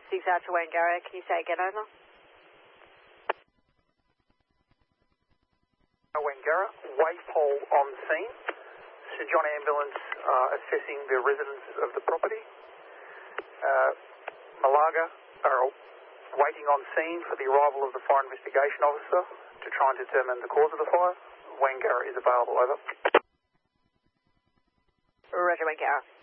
6 out to Wangara. Can you say again, over? Wangara, waypole on scene. Sir John Ambulance assessing the residents of the property. Malaga are waiting on scene for the arrival of the fire investigation officer to try and determine the cause of the fire. Wangara is available, over. Roger, Wangara.